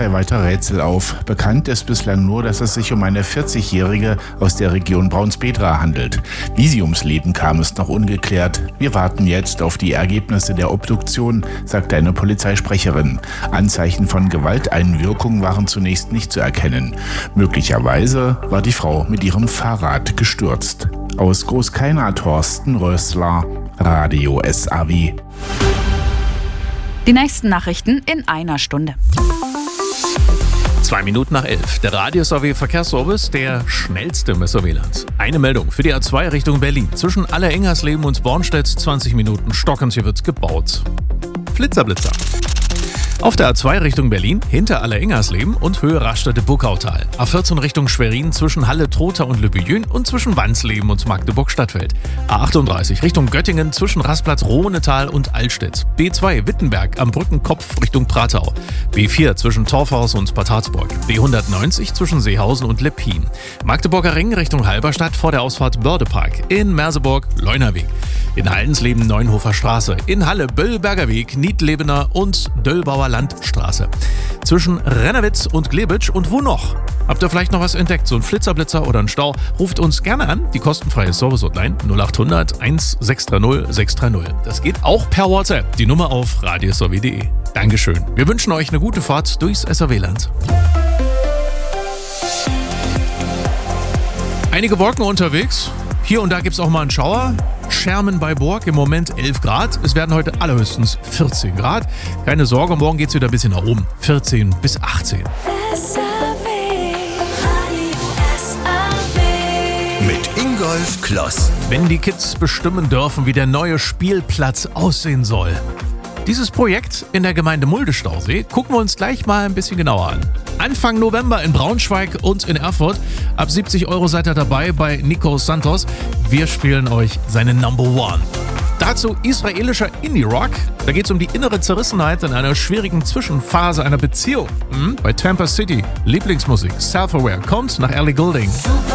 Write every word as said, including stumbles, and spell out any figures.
Polizei weiter Rätsel auf. Bekannt ist bislang nur, dass es sich um eine vierzigjährige aus der Region Braunsbedra handelt. Wie sie ums Leben kam, ist noch ungeklärt. Wir warten jetzt auf die Ergebnisse der Obduktion, sagte eine Polizeisprecherin. Anzeichen von Gewalteinwirkung waren zunächst nicht zu erkennen. Möglicherweise war die Frau mit ihrem Fahrrad gestürzt. Aus Großkeiner Thorsten Rössler, Radio S A W. Die nächsten Nachrichten in einer Stunde. Zwei Minuten nach elf. Der Radio S A W Verkehrsservice, der schnellste im S A W-Land. Eine Meldung für die A zwei Richtung Berlin. Zwischen Alle-Engersleben und Bornstedt zwanzig Minuten stockend, hier wird gebaut. Flitzerblitzer. Auf der A zwei Richtung Berlin, hinter Alle-Engersleben und Höhe Raststätte-Buckautal. A vierzehn Richtung Schwerin zwischen Halle-Trotha und Lübbejün und zwischen Wansleben und Magdeburg-Stadtfeld. A achtunddreißig Richtung Göttingen zwischen Rastplatz Rohnetal und Altstedt. B zwei Wittenberg am Brückenkopf Richtung Pratau. B vier zwischen Torfhaus und Bad Harzburg. B hundertneunzig zwischen Seehausen und Leppin. Magdeburger Ring Richtung Halberstadt vor der Ausfahrt Bördepark. In Merseburg Leunerweg. In Haldensleben Neunhofer Straße. In Halle Böllberger Weg, Niedlebener und Döllbauer Landstraße. Zwischen Rennerwitz und Glebitsch und wo noch? Habt ihr vielleicht noch was entdeckt? So ein Flitzerblitzer oder ein Stau? Ruft uns gerne an. Die kostenfreie Service-Hotline null acht hundert eins sechs drei null sechs drei null. Das geht auch per WhatsApp. Die Nummer auf radio s a w punkt d e. Dankeschön. Wir wünschen euch eine gute Fahrt durchs S A W-Land. Einige Wolken unterwegs. Hier und da gibt es auch mal einen Schauer. Schermen bei Borg, im Moment elf Grad. Es werden heute allerhöchstens vierzehn Grad. Keine Sorge, morgen geht es wieder ein bisschen nach oben. vierzehn bis achtzehn. Mit Ingolf Kloss. Wenn die Kids bestimmen dürfen, wie der neue Spielplatz aussehen soll. Dieses Projekt in der Gemeinde Mulde-Stausee gucken wir uns gleich mal ein bisschen genauer an. Anfang November in Braunschweig und in Erfurt. Ab siebzig Euro seid ihr dabei bei Nico Santos. Wir spielen euch seinen Number One. Dazu israelischer Indie-Rock. Da geht es um die innere Zerrissenheit in einer schwierigen Zwischenphase einer Beziehung. Mhm, bei Tampa City. Lieblingsmusik Self-Aware kommt nach Ellie Goulding.